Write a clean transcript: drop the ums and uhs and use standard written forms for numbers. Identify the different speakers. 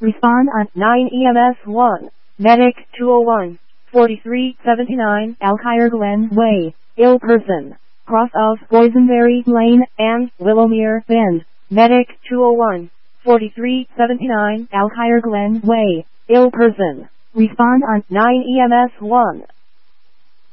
Speaker 1: Respond on 9 EMS 1. Medic 201. 4379 Alkire Glen Way. Ill person. Cross of Boysenberry Lane and Willowmere Bend. Medic 201. 4379 Alkire Glen Way. Ill person. Respond on 9 EMS 1.